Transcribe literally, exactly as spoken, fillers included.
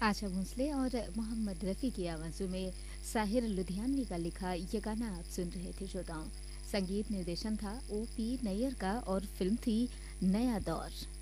आशा भोसले और मोहम्मद रफ़ी की आवाज़ों में साहिर लुधियानवी का लिखा ये गाना आप सुन रहे थे श्रोताओं। संगीत निर्देशन था ओ पी नैयर का और फिल्म थी नया दौर।